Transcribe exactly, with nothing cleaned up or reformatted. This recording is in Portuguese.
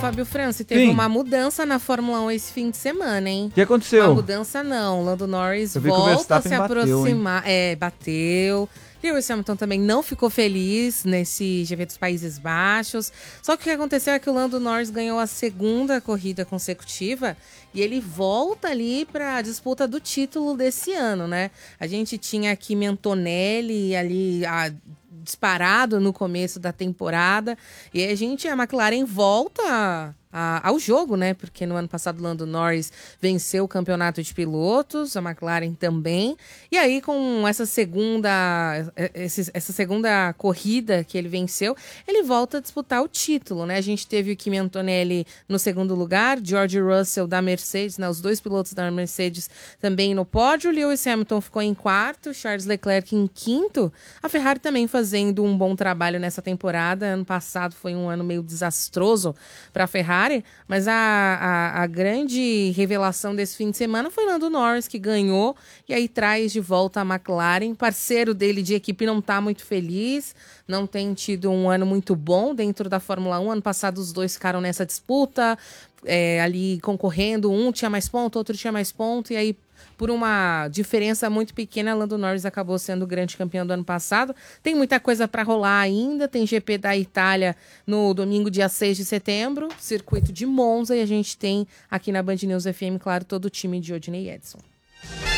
Fábio França, teve Sim. uma mudança na Fórmula um esse fim de semana, hein? O que aconteceu? Uma mudança não, Lando Norris Eu vi que o volta a Verstappen se bateu, aproximar. É, bateu. Lewis Hamilton também não ficou feliz nesse G P dos Países Baixos. Só que o que aconteceu é que o Lando Norris ganhou a segunda corrida consecutiva e ele volta ali para a disputa do título desse ano, né? A gente tinha aqui Antonelli ali a, disparado no começo da temporada e a gente, a McLaren volta a, a, ao jogo, né? Porque no ano passado o Lando Norris venceu o campeonato de pilotos, a McLaren também. E aí com essa segunda, esse, essa segunda corrida que ele venceu, ele volta a disputar o título, né? A gente teve o Kimi Antonelli no segundo lugar, George Russell da Mercedes, né? Os dois pilotos da Mercedes também no pódio, Lewis Hamilton ficou em quarto, Charles Leclerc em quinto, a Ferrari também fazendo um bom trabalho nessa temporada. Ano passado foi um ano meio desastroso para a Ferrari, mas a, a, a grande revelação desse fim de semana foi Lando Norris, que ganhou e aí traz de volta a McLaren. Parceiro dele de equipe não está muito feliz, não tem tido um ano muito bom dentro da Fórmula um. Ano passado os dois ficaram nessa disputa, é, ali concorrendo, um tinha mais ponto, outro tinha mais ponto, e aí por uma diferença muito pequena, Lando Norris acabou sendo o grande campeão do ano passado. Tem muita coisa para rolar ainda, tem G P da Itália no domingo, dia seis de setembro, circuito de Monza, e a gente tem aqui na Band News F M, claro, todo o time de Odinei Edson.